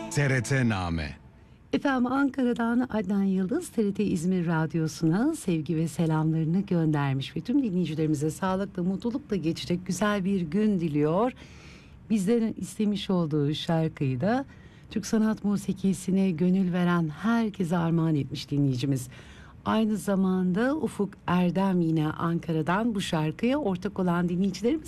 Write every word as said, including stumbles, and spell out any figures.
T R T-name. Efendim Ankara'dan Adnan Yıldız T R T İzmir Radyosu'na sevgi ve selamlarını göndermiş ve tüm dinleyicilerimize sağlıkla, mutlulukla geçecek güzel bir gün diliyor. Bizden istemiş olduğu şarkıyı da Türk sanat musikisine gönül veren herkese armağan etmiş dinleyicimiz. Aynı zamanda Ufuk Erdem yine Ankara'dan bu şarkıya ortak olan dinleyicilerimiz